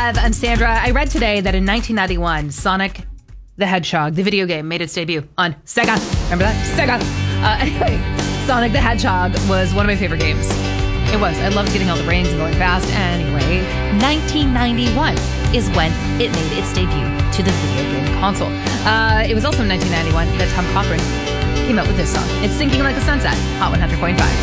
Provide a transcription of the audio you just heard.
105. I'm Sandra. I read today that in 1991, Sonic the Hedgehog, the video game, made its debut on Sega. Remember that? Sega. Anyway, Sonic the Hedgehog was one of my favorite games. It was. I loved getting all the brains and going fast. Anyway, 1991 is when it made its debut to the video game console. It was also in 1991 that Tom Cochrane came out with this song. It's Sinking Like a Sunset, Hot 100.5.